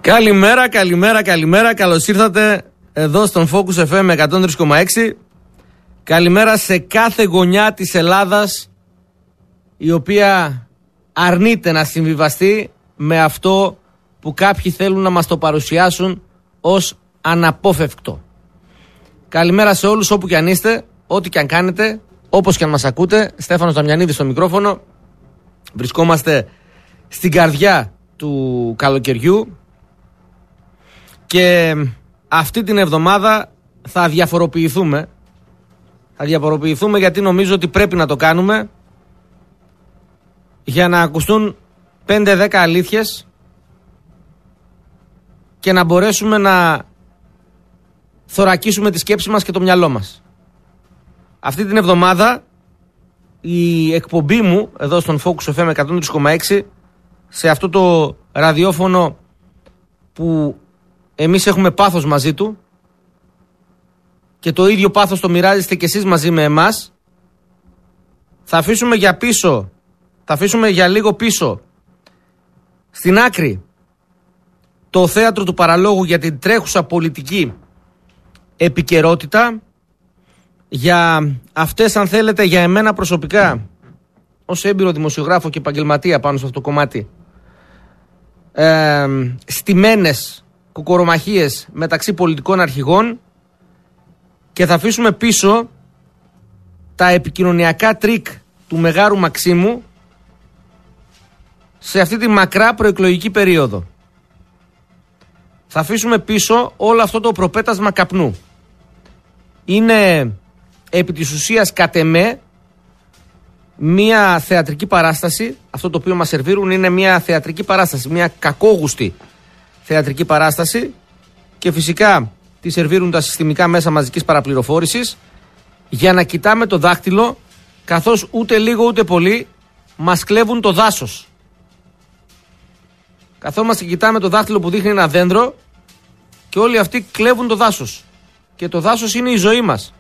Καλημέρα. Καλώς ήρθατε εδώ στον Focus FM 103,6. Καλημέρα σε κάθε γωνιά της Ελλάδας η οποία αρνείται να συμβιβαστεί με αυτό που κάποιοι θέλουν να μας το παρουσιάσουν ως αναπόφευκτο. Καλημέρα σε όλους όπου και αν είστε, ό,τι και αν κάνετε, όπως και αν μας ακούτε. Στέφανος Δαμιανίδης στο μικρόφωνο. Βρισκόμαστε στην καρδιά του καλοκαιριού και αυτή την εβδομάδα θα διαφοροποιηθούμε. Θα διαφοροποιηθούμε γιατί νομίζω ότι πρέπει να το κάνουμε για να ακουστούν 5-10 αλήθειες και να μπορέσουμε να θωρακίσουμε τη σκέψη μας και το μυαλό μας. Αυτή την εβδομάδα η εκπομπή μου εδώ στον Focus FM 103,6, σε αυτό το ραδιόφωνο που εμείς έχουμε πάθος μαζί του και το ίδιο πάθος το μοιράζεστε και εσείς μαζί με εμάς, θα αφήσουμε για λίγο πίσω στην άκρη το θέατρο του παραλόγου για την τρέχουσα πολιτική επικαιρότητα, για αυτές, αν θέλετε, για εμένα προσωπικά ως έμπειρο δημοσιογράφο και επαγγελματία πάνω σε αυτό το κομμάτι, στημένες κουκορομαχίες μεταξύ πολιτικών αρχηγών, και θα αφήσουμε πίσω τα επικοινωνιακά τρίκ του Μεγάρου Μαξίμου σε αυτή τη μακρά προεκλογική περίοδο. Θα αφήσουμε πίσω όλο αυτό το προπέτασμα καπνού. Είναι επί της ουσίας κατ' εμέ μια θεατρική παράσταση. Αυτό το οποίο μας σερβίρουν είναι μια θεατρική παράσταση, μια κακόγουστη θεατρική παράσταση, και φυσικά τη σερβίρουν τα συστημικά μέσα μαζικής παραπληροφόρησης για να κοιτάμε το δάχτυλο, καθώς ούτε λίγο ούτε πολύ μας κλέβουν το δάσος. Καθόμαστε και κοιτάμε το δάχτυλο που δείχνει ένα δέντρο και όλοι αυτοί κλέβουν το δάσος. Και το δάσος είναι η ζωή μας.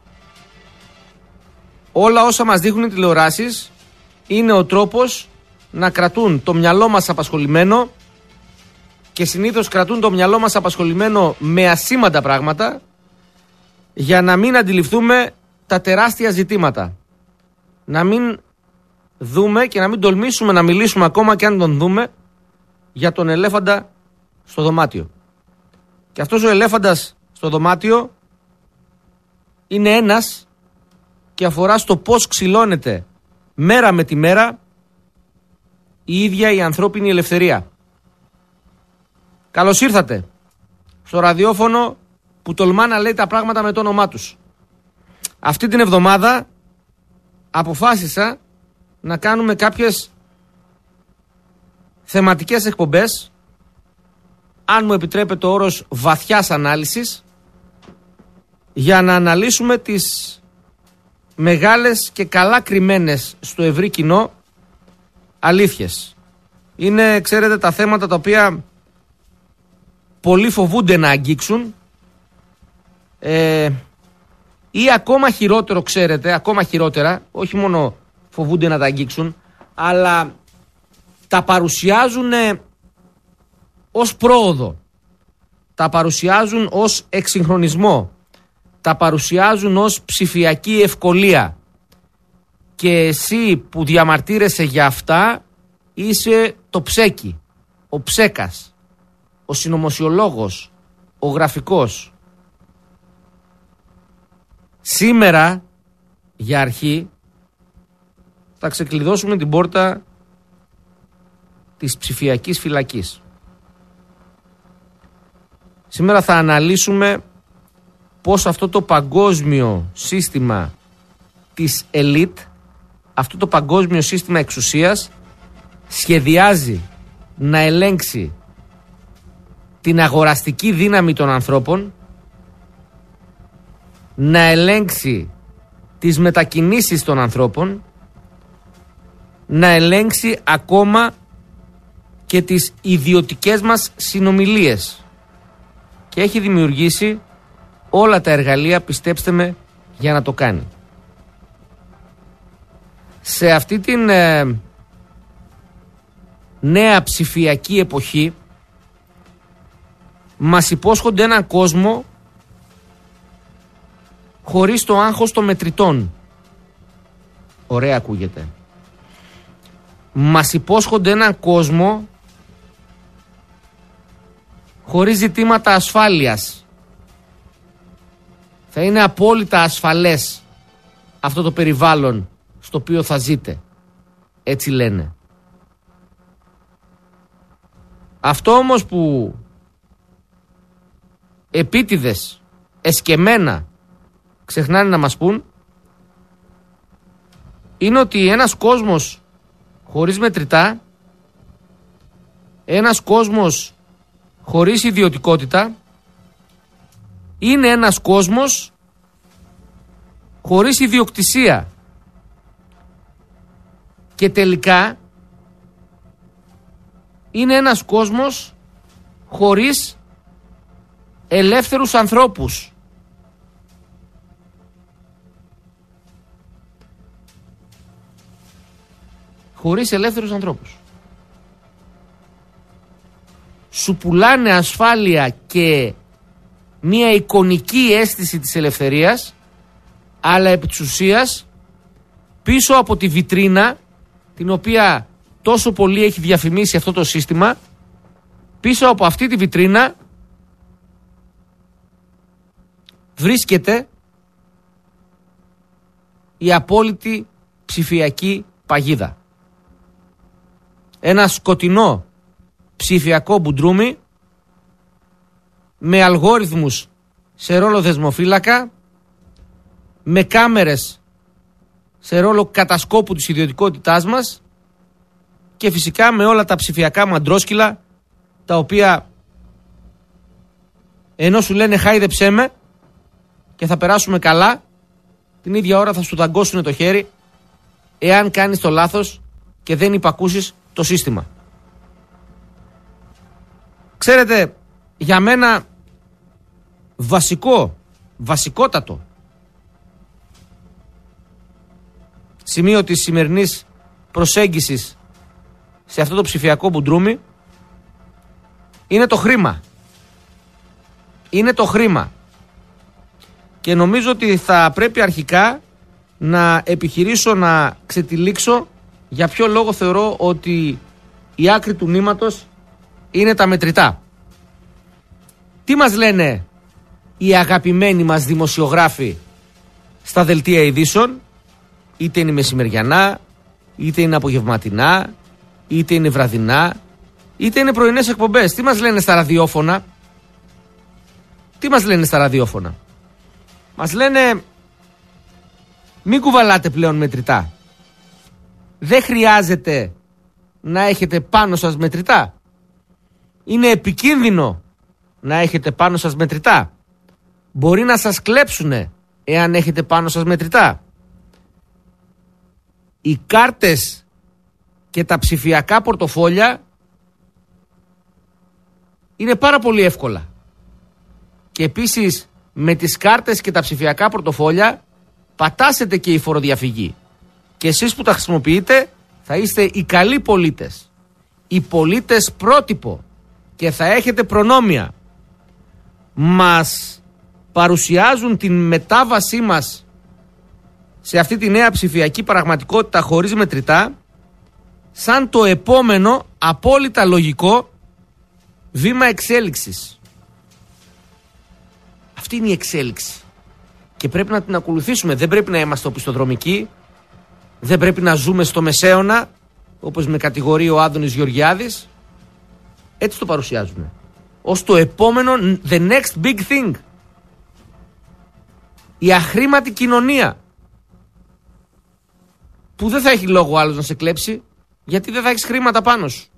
Όλα όσα μας δείχνουν οι τηλεοράσεις είναι ο τρόπος να κρατούν το μυαλό μας απασχολημένο, και συνήθως κρατούν το μυαλό μας απασχολημένο με ασήμαντα πράγματα για να μην αντιληφθούμε τα τεράστια ζητήματα. Να μην δούμε και να μην τολμήσουμε να μιλήσουμε, ακόμα και αν τον δούμε, για τον ελέφαντα στο δωμάτιο. Και αυτός ο ελέφαντας στο δωμάτιο είναι ένας και αφορά στο πώς ξυλώνεται μέρα με τη μέρα η ίδια η ανθρώπινη ελευθερία. Καλώς ήρθατε στο ραδιόφωνο που τολμά να λέει τα πράγματα με το όνομά τους. Αυτή την εβδομάδα αποφάσισα να κάνουμε κάποιες θεματικές εκπομπές, αν μου επιτρέπετε ο όρος βαθιάς ανάλυσης, για να αναλύσουμε τις μεγάλες και καλά κρυμμένες στο ευρύ κοινό αλήθειες. Είναι, ξέρετε, τα θέματα τα οποία πολλοί φοβούνται να αγγίξουν, ή ακόμα χειρότερο, ξέρετε, ακόμα χειρότερα, όχι μόνο φοβούνται να τα αγγίξουν, αλλά τα παρουσιάζουν ως πρόοδο, τα παρουσιάζουν ως εξυγχρονισμό, τα παρουσιάζουν ως ψηφιακή ευκολία, και εσύ που διαμαρτύρεσαι για αυτά είσαι το ψέκι, ο ψέκας, ο συνωμοσιολόγος, ο γραφικός. Σήμερα, για αρχή, θα ξεκλειδώσουμε την πόρτα της ψηφιακής φυλακής. Σήμερα θα αναλύσουμε πώς αυτό το παγκόσμιο σύστημα της ελίτ, αυτό το παγκόσμιο σύστημα εξουσίας, σχεδιάζει να ελέγξει την αγοραστική δύναμη των ανθρώπων, να ελέγξει τις μετακινήσεις των ανθρώπων, να ελέγξει ακόμα και τις ιδιωτικές μας συνομιλίες, και έχει δημιουργήσει όλα τα εργαλεία, πιστέψτε με, για να το κάνει. Σε αυτή την νέα ψηφιακή εποχή μας υπόσχονται έναν κόσμο χωρίς το άγχος των μετρητών. Ωραία ακούγεται. Μας υπόσχονται έναν κόσμο χωρίς ζητήματα ασφάλειας. Θα είναι απόλυτα ασφαλές αυτό το περιβάλλον στο οποίο θα ζείτε. Έτσι λένε. Αυτό όμως που επίτηδες, εσκεμμένα ξεχνάνε να μας πούν είναι ότι ένας κόσμος χωρίς μετρητά, ένας κόσμος χωρίς ιδιωτικότητα είναι ένας κόσμος χωρίς ιδιοκτησία. Και τελικά είναι ένας κόσμος χωρίς ελεύθερους ανθρώπους. Χωρίς ελεύθερους ανθρώπους. Σου πουλάνε ασφάλεια και μια εικονική αίσθηση της ελευθερίας, αλλά επί της ουσίας πίσω από τη βιτρίνα την οποία τόσο πολύ έχει διαφημίσει αυτό το σύστημα, πίσω από αυτή τη βιτρίνα βρίσκεται η απόλυτη ψηφιακή παγίδα. Ένα σκοτεινό ψηφιακό μπουντρούμι με αλγόριθμους σε ρόλο δεσμοφύλακα, με κάμερες σε ρόλο κατασκόπου της ιδιωτικότητάς μας και φυσικά με όλα τα ψηφιακά μαντρόσκυλα τα οποία ενώ σου λένε χάιδεψέ με και θα περάσουμε καλά, την ίδια ώρα θα σου δαγκώσουν το χέρι εάν κάνεις το λάθος και δεν υπακούσεις το σύστημα. Ξέρετε, για μένα βασικότατο σημείο της σημερινής προσέγγισης σε αυτό το ψηφιακό μπουντρούμι είναι το χρήμα. Είναι το χρήμα. Και νομίζω ότι θα πρέπει αρχικά να επιχειρήσω να ξετυλίξω για ποιο λόγο θεωρώ ότι η άκρη του νήματος είναι τα μετρητά. Τι μας λένε οι αγαπημένοι μας δημοσιογράφοι στα δελτία ειδήσεων, είτε είναι μεσημεριανά, είτε είναι απογευματινά, είτε είναι βραδινά, είτε είναι πρωινές εκπομπές. Τι μας λένε στα ραδιόφωνα? Μας λένε μην κουβαλάτε πλέον μετρητά. Δεν χρειάζεται να έχετε πάνω σας μετρητά. Είναι επικίνδυνο να έχετε πάνω σας μετρητά. Μπορεί να σας κλέψουνε εάν έχετε πάνω σας μετρητά. Οι κάρτες και τα ψηφιακά πορτοφόλια είναι πάρα πολύ εύκολα. Και επίσης με τις κάρτες και τα ψηφιακά πορτοφόλια πατάσετε και η φοροδιαφυγή. Και εσείς που τα χρησιμοποιείτε θα είστε οι καλοί πολίτες. Οι πολίτες πρότυπο και θα έχετε προνόμια. Μας παρουσιάζουν την μετάβασή μας σε αυτή τη νέα ψηφιακή πραγματικότητα χωρίς μετρητά σαν το επόμενο απόλυτα λογικό βήμα εξέλιξης. Αυτή είναι η εξέλιξη και πρέπει να την ακολουθήσουμε. Δεν πρέπει να είμαστε οπισθοδρομικοί, δεν πρέπει να ζούμε στο μεσαίωνα όπως με κατηγορεί ο Άδωνης Γεωργιάδης. Έτσι το παρουσιάζουν ως το επόμενο, the next big thing. Η αχρήματη κοινωνία που δεν θα έχει λόγο άλλος να σε κλέψει, γιατί δεν θα έχεις χρήματα πάνω σου.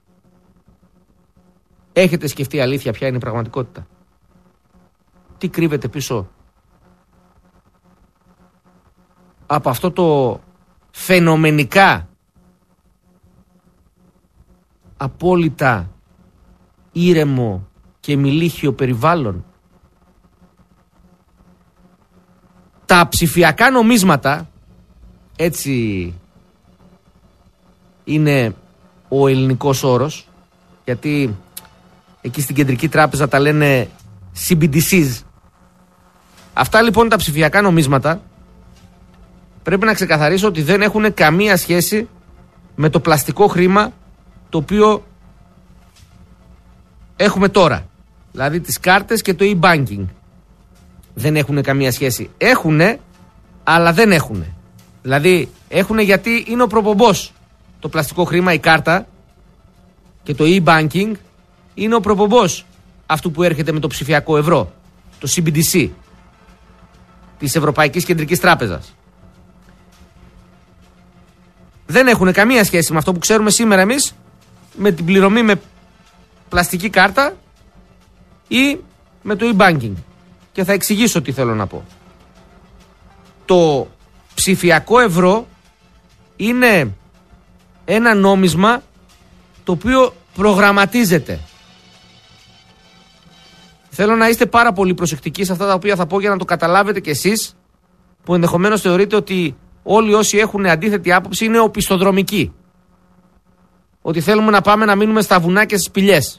Έχετε σκεφτεί αλήθεια ποια είναι η πραγματικότητα? Τι κρύβεται πίσω από αυτό το φαινομενικά απόλυτα ήρεμο και μιλίχιο περιβάλλον? Τα ψηφιακά νομίσματα, έτσι είναι ο ελληνικός όρος, γιατί Εκεί στην Κεντρική Τράπεζα τα λένε CBDCs. Αυτά λοιπόν τα ψηφιακά νομίσματα πρέπει να ξεκαθαρίσω ότι δεν έχουν καμία σχέση με το πλαστικό χρήμα το οποίο έχουμε τώρα. Δηλαδή τις κάρτες και το e-banking. Δεν έχουν καμία σχέση. Έχουνε, αλλά δεν έχουνε. Δηλαδή έχουνε γιατί είναι ο προπομπός. Το πλαστικό χρήμα, η κάρτα και το e-banking είναι ο προπομπός αυτού που έρχεται με το ψηφιακό ευρώ. Το CBDC της Ευρωπαϊκής Κεντρικής Τράπεζας. Δεν έχουν καμία σχέση με αυτό που ξέρουμε σήμερα εμείς, με την πληρωμή με πλαστική κάρτα ή με το e-banking. Και θα εξηγήσω τι θέλω να πω. Το ψηφιακό ευρώ είναι ένα νόμισμα το οποίο προγραμματίζεται. Θέλω να είστε πάρα πολύ προσεκτικοί σε αυτά τα οποία θα πω για να το καταλάβετε κι εσείς, που ενδεχομένως θεωρείτε ότι όλοι όσοι έχουν αντίθετη άποψη είναι οπισθοδρομικοί. Ότι θέλουμε να πάμε να μείνουμε στα βουνά και στις σπηλιές.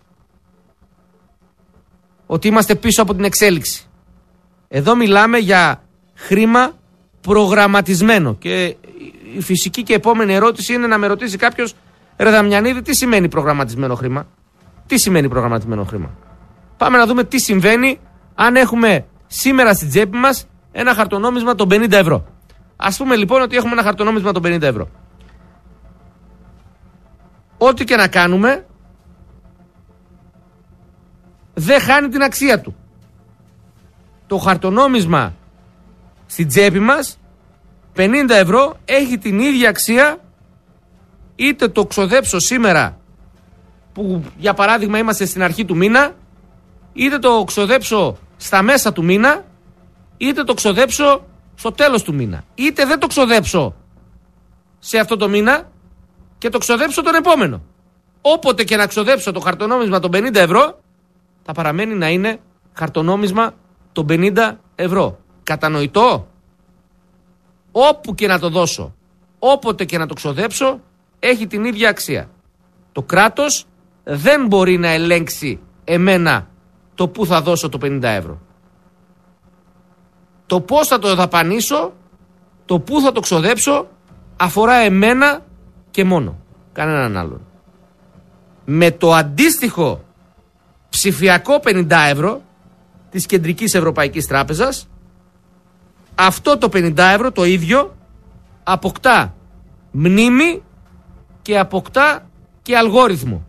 Ότι είμαστε πίσω από την εξέλιξη. Εδώ μιλάμε για χρήμα προγραμματισμένο. Και η φυσική και επόμενη ερώτηση είναι να με ρωτήσει κάποιος, ρε Δαμιανίδη, τι σημαίνει προγραμματισμένο χρήμα? Τι σημαίνει προγραμματισμένο χρήμα? Πάμε να δούμε τι συμβαίνει αν έχουμε σήμερα στην τσέπη μας ένα χαρτονόμισμα των 50 ευρώ. Ας πούμε λοιπόν ότι έχουμε ένα χαρτονόμισμα των 50 ευρώ. Ό,τι και να κάνουμε δεν χάνει την αξία του. Το χαρτονόμισμα στην τσέπη μας 50 ευρώ έχει την ίδια αξία είτε το ξοδέψω σήμερα που για παράδειγμα είμαστε στην αρχή του μήνα, είτε το ξοδέψω στα μέσα του μήνα, είτε το ξοδέψω στο τέλος του μήνα, είτε δεν το ξοδέψω σε αυτό το μήνα και το ξοδέψω τον επόμενο. Όποτε και να ξοδέψω το χαρτονόμισμα των 50 ευρώ θα παραμένει να είναι χαρτονόμισμα των 50 ευρώ. Κατανοητό? Όπου και να το δώσω, όποτε και να το ξοδέψω, έχει την ίδια αξία. Το κράτος δεν μπορεί να ελέγξει εμένα το πού θα δώσω το 50 ευρώ. Το πώς θα το δαπανίσω, το πού θα το ξοδέψω, αφορά εμένα και μόνο. Κανέναν άλλον. Με το αντίστοιχο ψηφιακό 50 ευρώ της Κεντρικής Ευρωπαϊκής Τράπεζας, αυτό το 50 ευρώ το ίδιο αποκτά μνήμη και αποκτά και αλγόριθμο.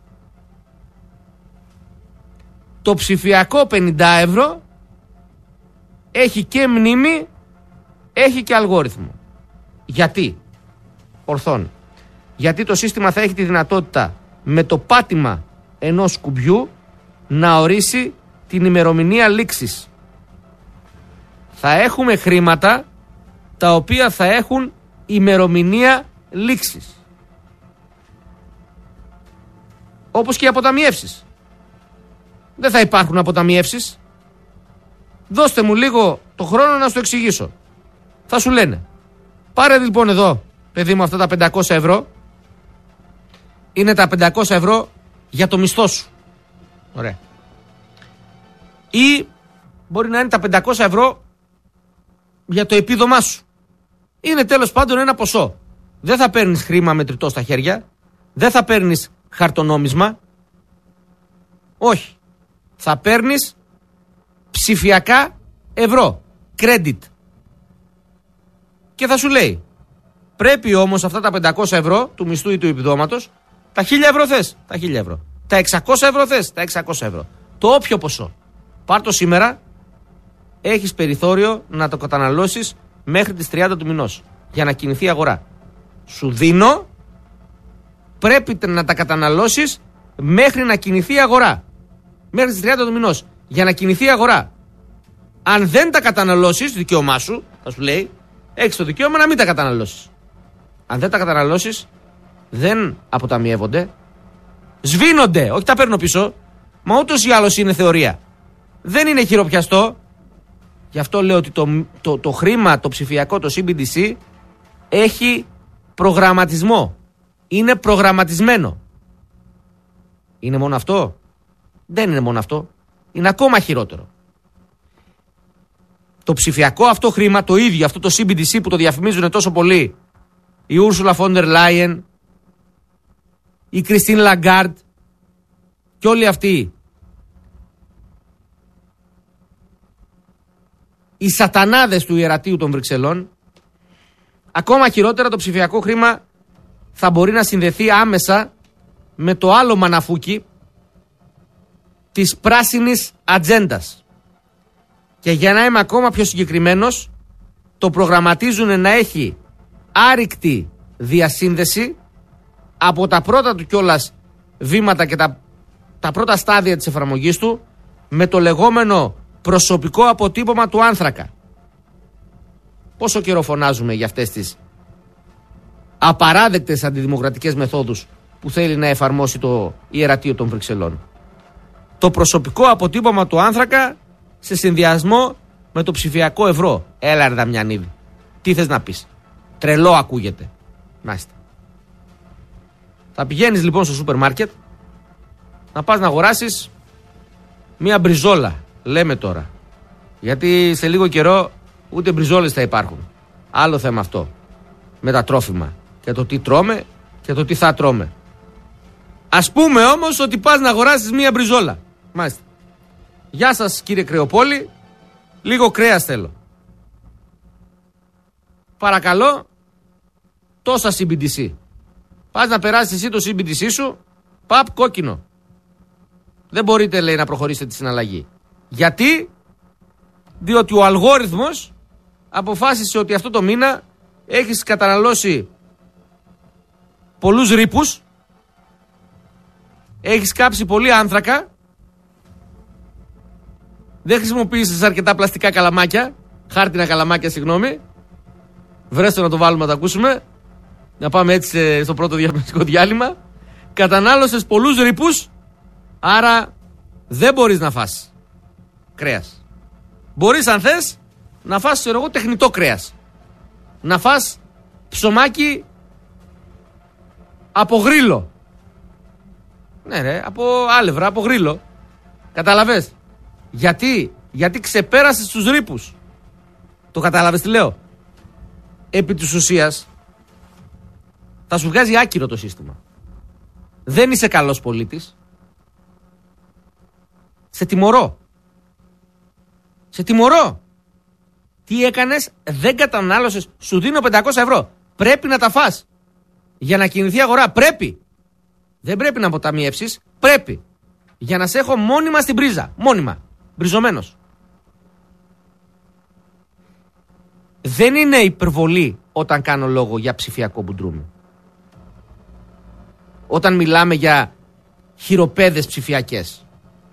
Το ψηφιακό 50 ευρώ έχει και μνήμη, έχει και αλγόριθμο. Γιατί? Ορθόν. Γιατί το σύστημα θα έχει τη δυνατότητα με το πάτημα ενός κουμπιού να ορίσει την ημερομηνία λήξης. Θα έχουμε χρήματα τα οποία θα έχουν ημερομηνία λήξης. Όπως και οι αποταμιεύσεις. Δεν θα υπάρχουν αποταμιεύσεις. Δώστε μου λίγο το χρόνο να σου το εξηγήσω. Θα σου λένε, πάρε λοιπόν εδώ, παιδί μου, αυτά τα 500 ευρώ. Είναι τα 500 ευρώ για το μισθό σου. Ωραία. Ή μπορεί να είναι τα 500 ευρώ για το επίδομά σου. Είναι τέλος πάντων ένα ποσό. Δεν θα παίρνεις χρήμα μετρητό στα χέρια. Δεν θα παίρνεις χαρτονόμισμα. Όχι. Θα παίρνεις ψηφιακά ευρώ. Credit. Και θα σου λέει, πρέπει όμως αυτά τα 500 ευρώ του μισθού ή του επιδόματος, τα 1000 ευρώ θες, τα 1000 ευρώ. Τα 600 ευρώ θες, τα 600 ευρώ. Το όποιο ποσό. Πάρ' το σήμερα, έχεις περιθώριο να το καταναλώσεις μέχρι τις 30 του μηνός για να κινηθεί η αγορά. Σου δίνω, πρέπει να τα καταναλώσεις μέχρι να κινηθεί η αγορά. Μέχρι τις 30 του μηνός για να κινηθεί η αγορά. Αν δεν τα καταναλώσεις, δικαίωμά σου, θα σου λέει, έχεις το δικαίωμα να μην τα καταναλώσεις. Αν δεν τα καταναλώσεις, δεν αποταμιεύονται, σβήνονται, όχι τα παίρνω πίσω, μα ούτως ή άλλως είναι θεωρία. Δεν είναι χειροπιαστό. Γι' αυτό λέω ότι το χρήμα, το ψηφιακό, το CBDC έχει προγραμματισμό. Είναι προγραμματισμένο. Είναι μόνο αυτό? Δεν είναι μόνο αυτό. Είναι ακόμα χειρότερο. Το ψηφιακό αυτό χρήμα, το ίδιο, αυτό το CBDC που το διαφημίζουν τόσο πολύ, η Ursula von der Leyen, η Christine Lagarde και όλοι αυτοί οι σατανάδες του ιερατείου των Βρυξελών, ακόμα χειρότερα το ψηφιακό χρήμα θα μπορεί να συνδεθεί άμεσα με το άλλο μαναφούκι της πράσινης ατζέντας. Και για να είμαι ακόμα πιο συγκεκριμένος, το προγραμματίζουν να έχει άρρηκτη διασύνδεση από τα πρώτα του κιόλας βήματα και τα πρώτα στάδια της εφαρμογής του με το λεγόμενο προσωπικό αποτύπωμα του άνθρακα. Πόσο καιρό φωνάζουμε για αυτές τις απαράδεκτες αντιδημοκρατικές μεθόδους που θέλει να εφαρμόσει το ιερατείο των Βρυξελών. Το προσωπικό αποτύπωμα του άνθρακα σε συνδυασμό με το ψηφιακό ευρώ. Έλα ρε Δαμιανίδη, τι θες να πεις? Τρελό ακούγεται. Μάλιστα. Θα πηγαίνεις λοιπόν στο σούπερ μάρκετ να πας να αγοράσεις μία μπριζόλα, λέμε τώρα. Γιατί σε λίγο καιρό ούτε μπριζόλες θα υπάρχουν. Άλλο θέμα αυτό. Με τα τρόφιμα. Και το τι τρώμε και το τι θα τρώμε. Ας πούμε όμως ότι πας να αγοράσεις μία μπριζόλα. Μάλιστα. Γεια σας κύριε Κρεοπόλη, λίγο κρέας θέλω. Παρακαλώ, τόσα CBDC. Πας να περάσεις εσύ το CBDC σου, παπ κόκκινο. Δεν μπορείτε, λέει, να προχωρήσετε τη συναλλαγή. Γιατί? Διότι ο αλγόριθμος αποφάσισε ότι αυτό το μήνα έχεις καταναλώσει πολλούς ρήπους, έχεις κάψει πολύ άνθρακα, δεν χρησιμοποίησες αρκετά πλαστικά καλαμάκια, χάρτινα καλαμάκια, συγγνώμη. Βρέστε να το βάλουμε να το ακούσουμε. Να πάμε έτσι στο πρώτο διαφημιστικό διάλειμμα. Κατανάλωσες πολλούς ρήπους, άρα δεν μπορείς να φας κρέας. Μπορείς αν θες να φας, ξέρω εγώ, τεχνητό κρέας. Να φας ψωμάκι από γρίλο. Ναι ρε, από άλευρα, από γρίλο. Καταλαβες? Γιατί ξεπέρασες τους ρήπους. Το κατάλαβες τι λέω? Επί της ουσίας θα σου βγάζει άκυρο το σύστημα. Δεν είσαι καλός πολίτης. Σε τιμωρώ. Σε τιμωρώ. Τι έκανες? Δεν κατανάλωσες. Σου δίνω 500 ευρώ. Πρέπει να τα φας. Για να κινηθεί η αγορά. Πρέπει. Δεν πρέπει να αποταμιεύσεις. Πρέπει. Για να σε έχω μόνιμα στην πρίζα. Μόνιμα. Μπριζωμένος. Δεν είναι υπερβολή όταν κάνω λόγο για ψηφιακό μπουντρούμι. Όταν μιλάμε για χειροπέδες ψηφιακές.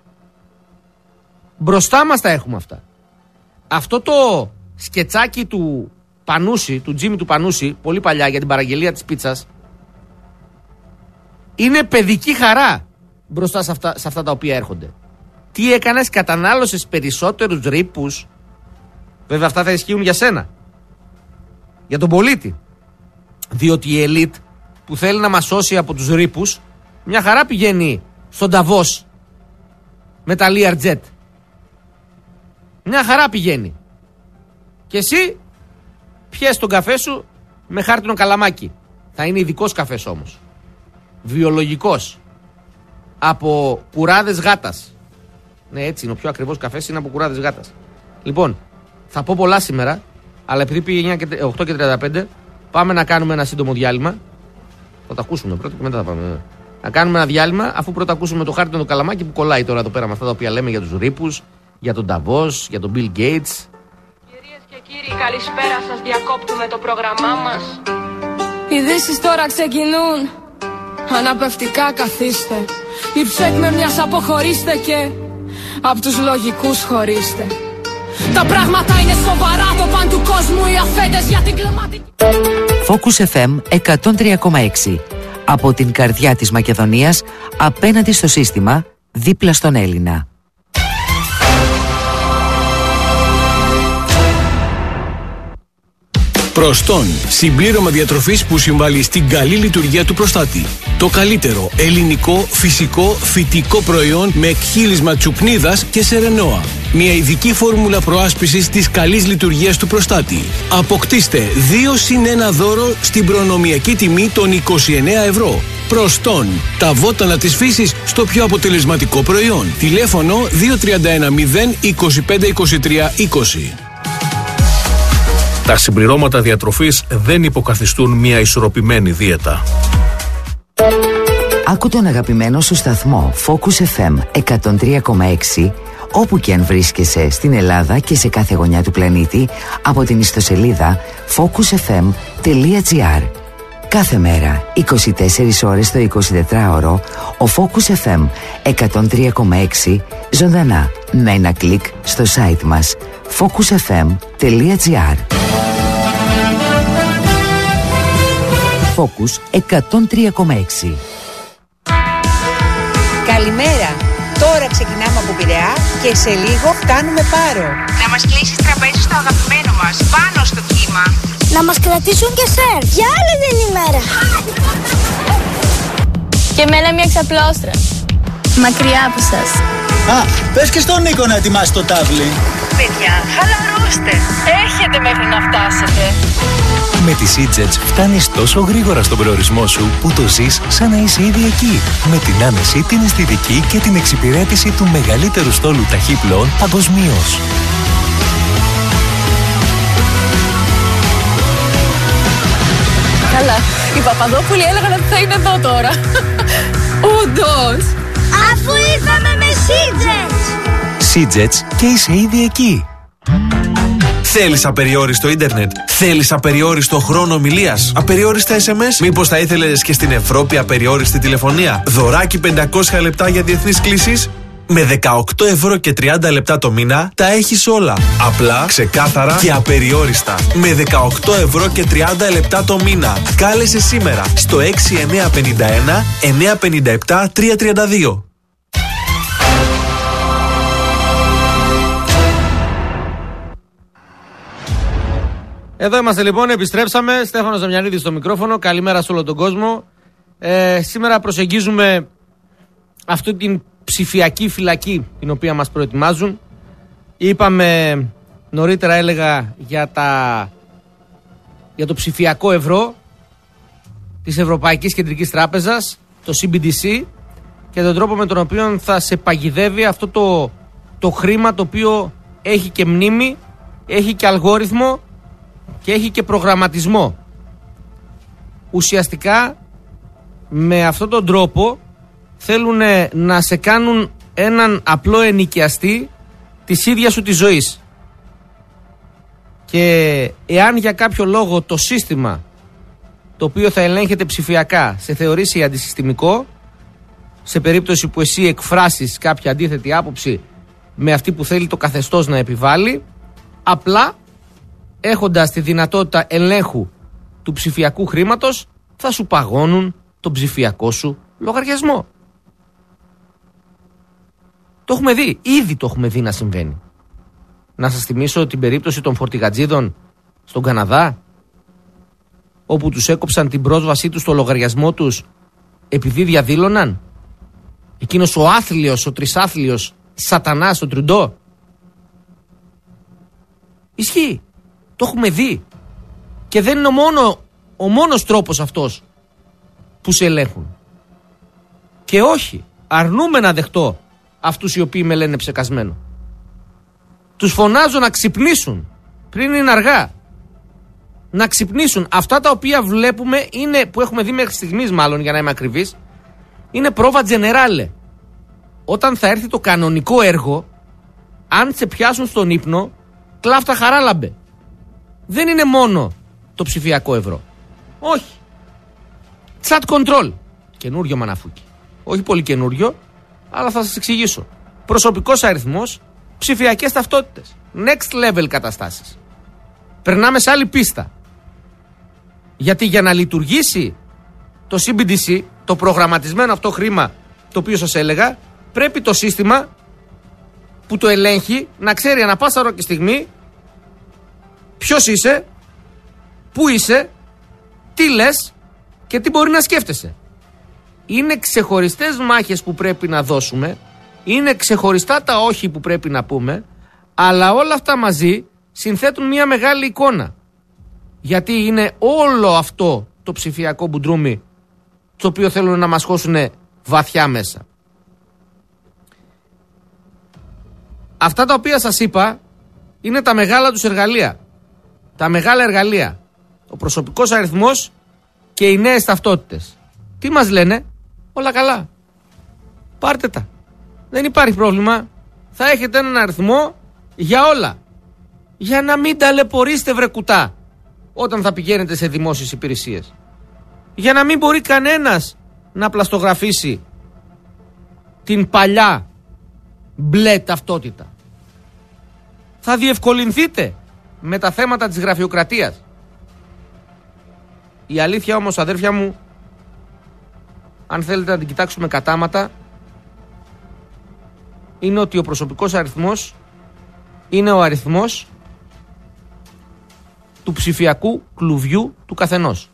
Μπροστά μας τα έχουμε αυτά. Αυτό το σκετσάκι του Πανούση, του Τζίμι του Πανούση, πολύ παλιά για την παραγγελία της πίτσας, είναι παιδική χαρά μπροστά σε αυτά τα οποία έρχονται. Τι έκανες? Κατανάλωσες περισσότερους ρήπους. Βέβαια αυτά θα ισχύουν για σένα, για τον πολίτη. Διότι η ελίτ που θέλει να μας σώσει από τους ρήπους, μια χαρά πηγαίνει στον Νταβός με τα Learjet. Μια χαρά πηγαίνει. Και εσύ πιες τον καφέ σου με χάρτινο καλαμάκι. Θα είναι ειδικός καφές όμως. Βιολογικός. Από κουράδες γάτας. Ναι, έτσι είναι. Ο πιο ακριβώς καφές είναι από κουράδες γάτας. Λοιπόν, θα πω πολλά σήμερα, αλλά επειδή πήγε 8:35, πάμε να κάνουμε ένα σύντομο διάλειμμα. Θα το ακούσουμε πρώτα και μετά θα πάμε. Να κάνουμε ένα διάλειμμα, αφού πρώτα ακούσουμε το χάρτινο καλαμάκι που κολλάει τώρα εδώ πέρα με αυτά τα οποία λέμε για τους ρήπους, για τον Davos, για τον Bill Gates. Κυρίες και κύριοι, καλησπέρα σας. Διακόπτουμε το πρόγραμμά μας. Οι ειδήσεις τώρα ξεκινούν. Αναπαυτικά καθίστε. Η ψεκ με μιας αποχωρήστε και απ' τους λογικούς χωρίστε. Τα πράγματα είναι σοβαρά, το παν του κόσμου οι αφέντες για την κλιματική. Focus FM 103,6. Από την καρδιά της Μακεδονίας, απέναντι στο σύστημα, δίπλα στον Έλληνα. Προστόν, συμπλήρωμα διατροφής που συμβάλλει στην καλή λειτουργία του προστάτη. Το καλύτερο ελληνικό, φυσικό, φυτικό προϊόν με εκχύλισμα τσουκνίδας και σερενόα. Μια ειδική φόρμουλα προάσπισης της καλής λειτουργίας του προστάτη. Αποκτήστε 2+1 δώρο στην προνομιακή τιμή των 29 ευρώ. Προστόν, τα βότανα της φύσης στο πιο αποτελεσματικό προϊόν. Τηλέφωνο 2310 25 23 20. Τα συμπληρώματα διατροφής δεν υποκαθιστούν μια ισορροπημένη δίαιτα. Άκου τον αγαπημένο σου σταθμό Focus FM 103,6 όπου και αν βρίσκεσαι στην Ελλάδα και σε κάθε γωνιά του πλανήτη από την ιστοσελίδα focusfm.gr. Κάθε μέρα, 24 ώρες το 24ωρο, ο Focus FM 103,6 ζωντανά με ένα κλικ στο site μας focusfm.gr. Focus 103,6. Καλημέρα. Τώρα ξεκινάμε από Πειραιά και σε λίγο φτάνουμε Πάρο. Να μας κλείσεις τραπέζι στο αγαπημένο μας, πάνω στο κύμα. Να μας κρατήσουν και σερ για άλλη την ημέρα. Και εμένα μια ξαπλώστρα. Μακριά από σας. Πες και στον Νίκο να ετοιμάσει το τάβλι. Παιδιά, χαλαρώστε. Έχετε μέχρι να φτάσετε. Με τη SeaJets φτάνεις τόσο γρήγορα στον προορισμό σου που το ζεις σαν να είσαι ήδη εκεί. Με την άνεση, την αισθητική και την εξυπηρέτηση του μεγαλύτερου στόλου ταχύπλοων παγκοσμίως. Καλά, οι Παπαδόπουλοι έλεγαν ότι θα είναι εδώ τώρα. Όντως. Αφού ήρθαμε με SeaJets. SeaJets και είσαι ήδη εκεί. Θέλεις απεριόριστο ίντερνετ? Θέλεις απεριόριστο χρόνο ομιλίας? Απεριόριστα SMS? Μήπως θα ήθελες και στην Ευρώπη απεριόριστη τηλεφωνία? Δωράκι 500 λεπτά για διεθνείς κλήσεις? Με 18 ευρώ και 30 λεπτά το μήνα τα έχεις όλα. Απλά, ξεκάθαρα και απεριόριστα. Με 18 ευρώ και 30 λεπτά το μήνα. Κάλεσε σήμερα στο 6951 957 332. Εδώ είμαστε λοιπόν, επιστρέψαμε. Στέφανος Δαμιανίδης στο μικρόφωνο. Καλημέρα σε όλο τον κόσμο. Σήμερα προσεγγίζουμε αυτή την ψηφιακή φυλακή την οποία μας προετοιμάζουν. Είπαμε νωρίτερα, έλεγα, για το ψηφιακό ευρώ της Ευρωπαϊκής Κεντρικής Τράπεζας, το CBDC, και τον τρόπο με τον οποίο θα σε παγιδεύει αυτό το χρήμα, το οποίο έχει και μνήμη, έχει και αλγόριθμο και έχει και προγραμματισμό. Ουσιαστικά με αυτόν τον τρόπο θέλουν να σε κάνουν έναν απλό ενοικιαστή της ίδιας σου της ζωής. Και εάν για κάποιο λόγο το σύστημα, το οποίο θα ελέγχεται ψηφιακά, σε θεωρήσει αντισυστημικό, σε περίπτωση που εσύ εκφράσεις κάποια αντίθετη άποψη με αυτή που θέλει το καθεστώς να επιβάλλει, απλά έχοντας τη δυνατότητα ελέγχου του ψηφιακού χρήματος, θα σου παγώνουν τον ψηφιακό σου λογαριασμό. Το έχουμε δει, ήδη το έχουμε δει να συμβαίνει. Να σας θυμίσω την περίπτωση των φορτηγατζίδων στον Καναδά, όπου τους έκοψαν την πρόσβασή τους στο λογαριασμό τους επειδή διαδήλωναν. Εκείνος ο άθλιος, ο τρισάθλιος σατανάς, ο Τρουντό. Ισχύει. Το έχουμε δει. Και δεν είναι ο μόνος τρόπος αυτός που σε ελέγχουν. Και όχι, αρνούμε να δεχτώ αυτούς οι οποίοι με λένε ψεκασμένο. Τους φωνάζω να ξυπνήσουν πριν είναι αργά. Να ξυπνήσουν. Αυτά τα οποία βλέπουμε είναι, που έχουμε δει μέχρι στιγμής, μάλλον για να είμαι ακριβής, είναι πρόβα τζενεράλε. Όταν θα έρθει το κανονικό έργο, αν σε πιάσουν στον ύπνο, κλάφτα χαράλαμπε. Δεν είναι μόνο το ψηφιακό ευρώ. Όχι. Chat control. Καινούριο μαναφούκι. Όχι πολύ καινούριο, αλλά θα σας εξηγήσω. Προσωπικός αριθμός, ψηφιακές ταυτότητες. Next level καταστάσεις. Περνάμε σε άλλη πίστα. Γιατί για να λειτουργήσει το CBDC, το προγραμματισμένο αυτό χρήμα, το οποίο σας έλεγα, πρέπει το σύστημα που το ελέγχει να ξέρει ανά πάσα ώρα και στιγμή ποιος είσαι, πού είσαι, τι λες και τι μπορεί να σκέφτεσαι. Είναι ξεχωριστές μάχες που πρέπει να δώσουμε, είναι ξεχωριστά τα όχι που πρέπει να πούμε, αλλά όλα αυτά μαζί συνθέτουν μια μεγάλη εικόνα. Γιατί είναι όλο αυτό το ψηφιακό μπουντρούμι το οποίο θέλουν να μας χώσουν βαθιά μέσα. Αυτά τα οποία σας είπα είναι τα μεγάλα τους εργαλεία. Τα μεγάλα εργαλεία. Ο προσωπικός αριθμός και οι νέες ταυτότητες. Τι μας λένε? Όλα καλά. Πάρτε τα. Δεν υπάρχει πρόβλημα. Θα έχετε έναν αριθμό για όλα. Για να μην ταλαιπωρήσετε βρε κουτά όταν θα πηγαίνετε σε δημόσιες υπηρεσίες. Για να μην μπορεί κανένας να πλαστογραφήσει την παλιά μπλε ταυτότητα. Θα διευκολυνθείτε με τα θέματα της γραφειοκρατίας. Η αλήθεια όμως, αδέρφια μου, αν θέλετε να την κοιτάξουμε κατάματα, είναι ότι ο προσωπικός αριθμός είναι ο αριθμός του ψηφιακού κλουβιού του καθενός.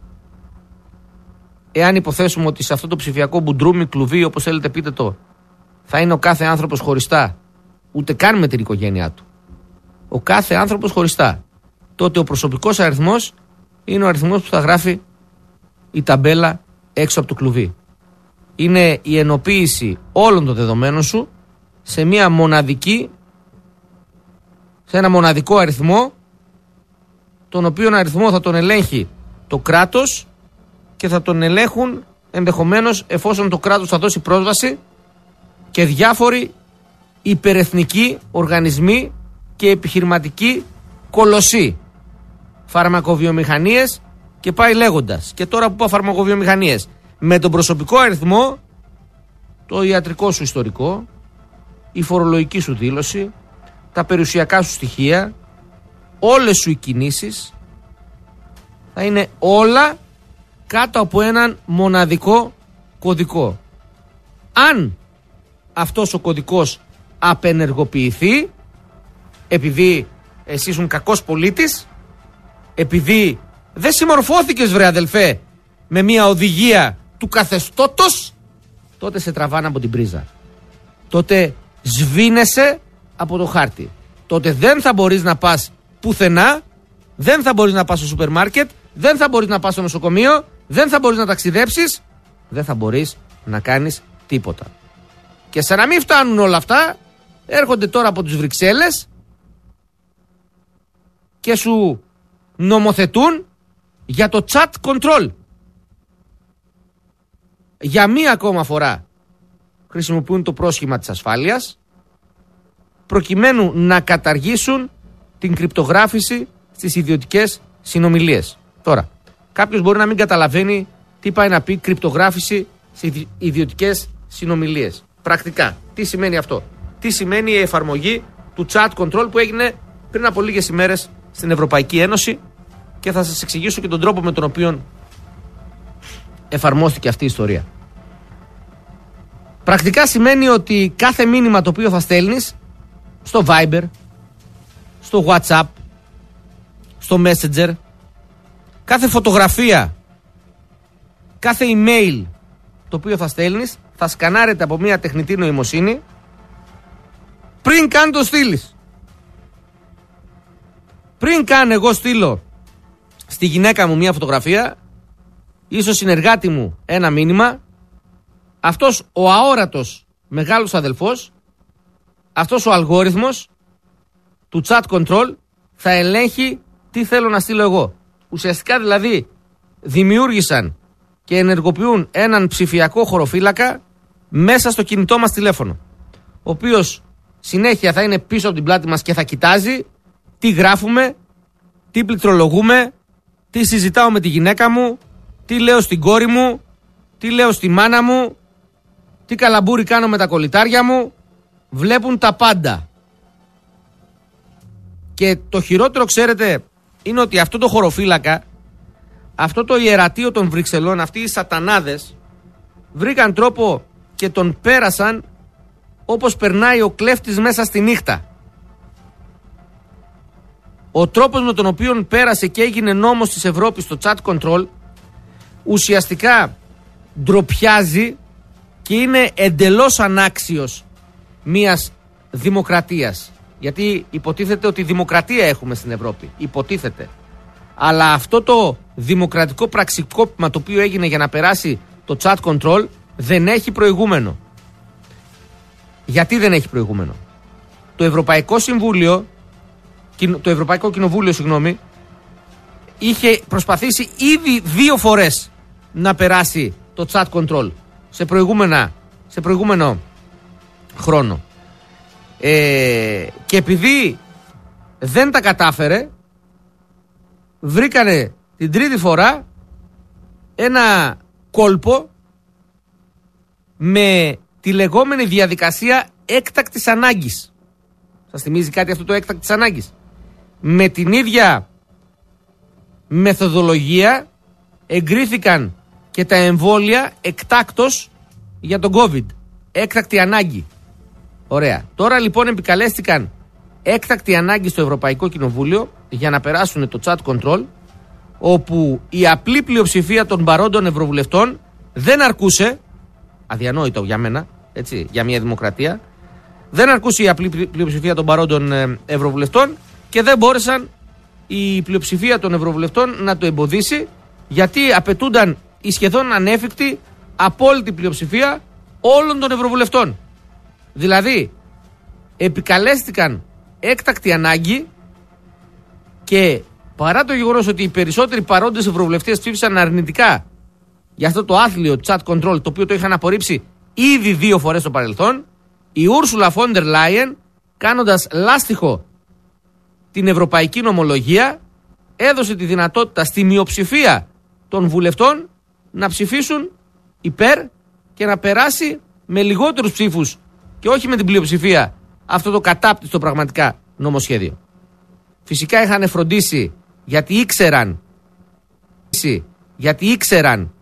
Εάν υποθέσουμε ότι σε αυτό το ψηφιακό μπουντρούμι, κλουβί, όπως θέλετε πείτε το, θα είναι ο κάθε άνθρωπος χωριστά, ούτε καν με την οικογένειά του, ο κάθε άνθρωπος χωριστά, τότε ο προσωπικός αριθμός είναι ο αριθμός που θα γράφει η ταμπέλα έξω από το κλουβί. Είναι η ενοποίηση όλων των δεδομένων σου σε μια μοναδική, σε ένα μοναδικό αριθμό, τον οποίον αριθμό θα τον ελέγχει το κράτος και θα τον ελέγχουν ενδεχομένως, εφόσον το κράτος θα δώσει πρόσβαση, και διάφοροι υπερεθνικοί οργανισμοί και επιχειρηματικοί κολοσσοί, φαρμακοβιομηχανίες και πάει λέγοντας. Και τώρα που πάω φαρμακοβιομηχανίες, με τον προσωπικό αριθμό, το ιατρικό σου ιστορικό, η φορολογική σου δήλωση, τα περιουσιακά σου στοιχεία, όλες σου οι κινήσεις, θα είναι όλα κάτω από έναν μοναδικό κωδικό. Αν αυτός ο κωδικός απενεργοποιηθεί, επειδή εσύ ήσουν κακός πολίτης, επειδή δεν συμμορφώθηκες βρε αδελφέ με μια οδηγία του καθεστώτος, τότε σε τραβάνε από την πρίζα. Τότε σβήνεσαι από το χάρτη. Τότε δεν θα μπορείς να πας πουθενά, δεν θα μπορείς να πας στο σούπερ μάρκετ, δεν θα μπορείς να πας στο νοσοκομείο, δεν θα μπορείς να ταξιδέψεις, δεν θα μπορείς να κάνεις τίποτα. Και σαν να μην φτάνουν όλα αυτά, έρχονται τώρα από τις Βρυξέλλες και σου νομοθετούν για το chat control. Για μία ακόμα φορά χρησιμοποιούν το πρόσχημα της ασφάλειας προκειμένου να καταργήσουν την κρυπτογράφηση στις ιδιωτικές συνομιλίες. Τώρα, κάποιος μπορεί να μην καταλαβαίνει τι πάει να πει κρυπτογράφηση στις ιδιωτικές συνομιλίες. Πρακτικά, τι σημαίνει αυτό? Τι σημαίνει η εφαρμογή του chat control που έγινε πριν από λίγες ημέρες στην Ευρωπαϊκή Ένωση, και θα σας εξηγήσω και τον τρόπο με τον οποίο εφαρμόστηκε αυτή η ιστορία. Πρακτικά σημαίνει ότι κάθε μήνυμα το οποίο θα στέλνεις στο Viber, στο WhatsApp, στο Messenger, κάθε φωτογραφία, κάθε email το οποίο θα στέλνεις, θα σκανάρεται από μια τεχνητή νοημοσύνη πριν καν το στείλεις. Πριν καν εγώ στείλω στη γυναίκα μου μια φωτογραφία ή στο συνεργάτη μου ένα μήνυμα, αυτός ο αόρατος μεγάλος αδελφός, αυτός ο αλγόριθμος του chat control θα ελέγχει τι θέλω να στείλω εγώ. Ουσιαστικά δηλαδή δημιούργησαν και ενεργοποιούν έναν ψηφιακό χωροφύλακα μέσα στο κινητό μας τηλέφωνο, ο οποίος συνέχεια θα είναι πίσω από την πλάτη μας και θα κοιτάζει τι γράφουμε, τι πληκτρολογούμε, τι συζητάω με τη γυναίκα μου, τι λέω στην κόρη μου, τι λέω στη μάνα μου, τι καλαμπούρι κάνω με τα κολλητάρια μου. Βλέπουν τα πάντα. Και το χειρότερο, ξέρετε, είναι ότι αυτό το χωροφύλακα, αυτό το ιερατείο των Βρυξελών, αυτοί οι σατανάδες βρήκαν τρόπο και τον πέρασαν όπως περνάει ο κλέφτης μέσα στη νύχτα. ο τρόπος με τον οποίο πέρασε και έγινε νόμος της Ευρώπης το chat control ουσιαστικά ντροπιάζει και είναι εντελώς ανάξιος μιας δημοκρατίας. Γιατί υποτίθεται ότι δημοκρατία έχουμε στην Ευρώπη. Υποτίθεται. Αλλά αυτό το δημοκρατικό πραξικόπημα το οποίο έγινε για να περάσει το chat control δεν έχει προηγούμενο. Γιατί δεν έχει προηγούμενο? Το Ευρωπαϊκό Συμβούλιο, το Ευρωπαϊκό Κοινοβούλιο, είχε προσπαθήσει ήδη 2 φορές να περάσει το chat control σε προηγούμενο χρόνο. Και επειδή δεν τα κατάφερε, βρήκανε την τρίτη φορά ένα κόλπο με τη λεγόμενη διαδικασία έκτακτης ανάγκης. Σας θυμίζει κάτι αυτό το έκτακτης ανάγκης? Με την ίδια μεθοδολογία εγκρίθηκαν και τα εμβόλια εκτάκτως για τον COVID. Έκτακτη ανάγκη. Ωραία. Τώρα λοιπόν επικαλέστηκαν έκτακτη ανάγκη στο Ευρωπαϊκό Κοινοβούλιο για να περάσουν το chat control, όπου η απλή πλειοψηφία των παρόντων ευρωβουλευτών δεν αρκούσε, αδιανόητο για μένα, έτσι, για μια δημοκρατία, δεν αρκούσε η απλή πλειοψηφία των παρόντων ευρωβουλευτών και δεν μπόρεσαν η πλειοψηφία των ευρωβουλευτών να το εμποδίσει, γιατί απαιτούνταν η σχεδόν ανέφικτη απόλυτη πλειοψηφία όλων των ευρωβουλευτών. Δηλαδή επικαλέστηκαν έκτακτη ανάγκη και παρά το γεγονός ότι οι περισσότεροι παρόντες ευρωβουλευτές ψήφισαν αρνητικά για αυτό το άθλιο chat control, το οποίο το είχαν απορρίψει ήδη 2 φορές στο παρελθόν, η Ursula von der Leyen, κάνοντας λάστιχο την ευρωπαϊκή νομολογία, έδωσε τη δυνατότητα στη μειοψηφία των βουλευτών να ψηφίσουν υπέρ και να περάσει με λιγότερους ψήφους και όχι με την πλειοψηφία αυτό το κατάπτυστο πραγματικά νομοσχέδιο. Φυσικά είχαν φροντίσει γιατί ήξεραν